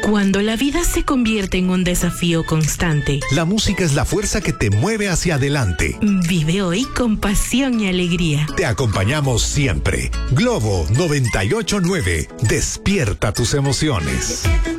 Cuando la vida se convierte en un desafío constante, la música es la fuerza que te mueve hacia adelante. Vive hoy con pasión y alegría. Te acompañamos siempre. Globo 98.9. Despierta tus emociones.